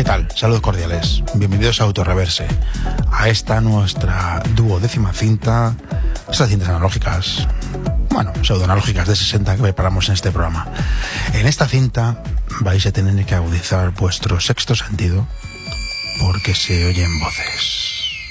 ¿Qué tal? Saludos cordiales. Bienvenidos a Autorreverse, a esta nuestra 12ª cinta, estas cintas analógicas, bueno, pseudoanalógicas de 60 que preparamos en este programa. En esta cinta vais a tener que agudizar vuestro sexto sentido porque se oyen voces.